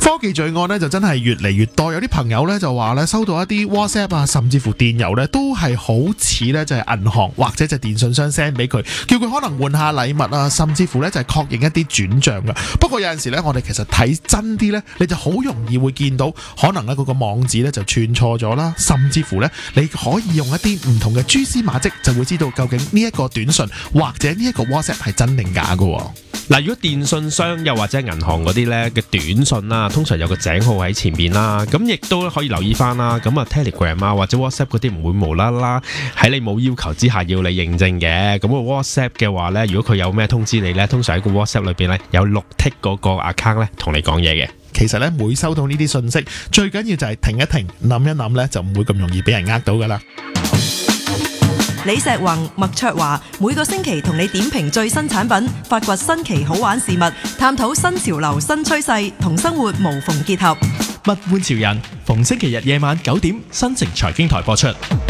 科技罪案咧就真係越嚟越多，有啲朋友咧就話咧收到一啲 WhatsApp 啊，甚至乎電郵咧都係好似咧就係銀行或者就電信商 send 俾佢，叫佢可能換下禮物啊，甚至乎咧就係確認一啲轉賬噶。不過有陣時咧，我哋其實睇真啲咧，你就好容易會見到可能咧嗰個網址咧就串錯咗啦，甚至乎咧你可以用一啲唔同嘅蛛絲馬跡，就會知道究竟呢一個短信或者呢一個 WhatsApp 係真定假噶。 嗱，如果電信商又或者銀行嗰啲咧嘅短信啦，通常有個井號喺前面啦，咁亦都可以留意翻啦。咁啊 Telegram 啊或者 WhatsApp 嗰啲唔會無啦啦喺你冇要求之下要你認證嘅。咁個 WhatsApp 嘅話咧，如果佢有咩通知你咧，通常喺個 WhatsApp 裏邊咧有綠剔嗰個 account 咧同你講嘢嘅。 其實咧每收到呢啲信息，最緊要就係停一停，諗一諗咧，就唔會咁容易俾人呃到噶啦。 李石宏、麥卓華每個星期同你點評最新產品，發掘新奇好玩事物，探討新潮流新趨勢，同生活無縫結合。 物玩潮人，逢星期日夜晚9點，新城財經台播出。